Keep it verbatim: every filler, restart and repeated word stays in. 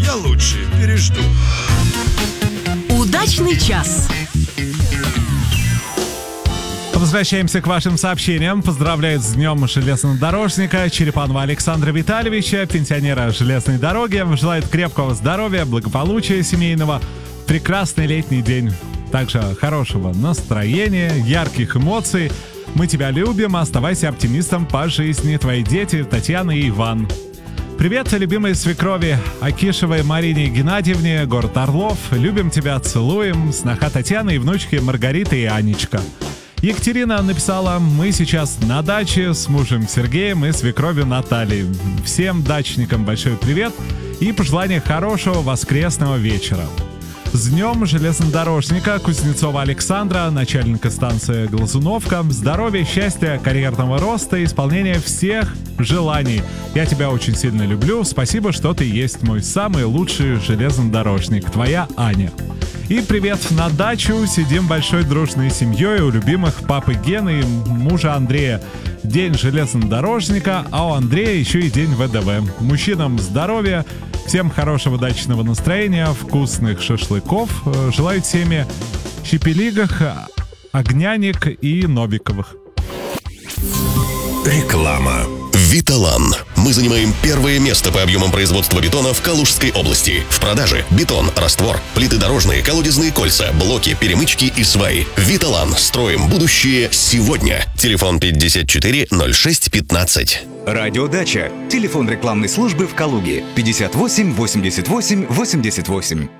Я лучше пережду. Удачный час. Возвращаемся к вашим сообщениям. Поздравляют с днем железнодорожника Черепанова Александра Витальевича, пенсионера железной дороги. Желает крепкого здоровья, благополучия семейного, прекрасный летний день. Также хорошего настроения, ярких эмоций. Мы тебя любим, оставайся оптимистом по жизни. Твои дети Татьяна и Иван. Привет, любимой свекрови Акишевой Марине Геннадьевне, город Орлов. Любим тебя, целуем. Сноха Татьяна и внучки Маргарита и Анечка. Екатерина написала: мы сейчас на даче с мужем Сергеем и свекровью Натальей. Всем дачникам большой привет и пожелание хорошего воскресного вечера. С днем железнодорожника Кузнецова Александра, начальника станции Глазуновка. Здоровья, счастья, карьерного роста и исполнения всех желаний. Я тебя очень сильно люблю. Спасибо, что ты есть мой самый лучший железнодорожник. Твоя Аня. И привет на дачу. Сидим большой дружной семьей у любимых папы Гены и мужа Андрея. День железнодорожника, а у Андрея еще и день ВДВ. Мужчинам здоровья, всем хорошего дачного настроения, вкусных шашлыков. Желаю семьи Щепелигах, Огняник и Новиковых. Реклама. Виталан. Мы занимаем первое место по объемам производства бетона в Калужской области. В продаже бетон, раствор, плиты дорожные, колодезные кольца, блоки, перемычки и сваи. Виталан. Строим будущее сегодня. Телефон пятьдесят четыре ноль шесть пятнадцать. Радиодача. Телефон рекламной службы в Калуге пятьдесят восемь восемьдесят восемь восемьдесят восемь.